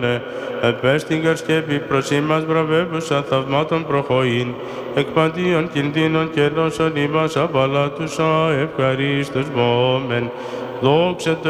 Επέστην καρσκέπη προς ημάς βραβεύουσα θαυμάτων προχωήν, εκ παντίων κινδύνων και δώσον ημάς απαλάτουσα ευχαρίστως βόμεν. Δόξα τω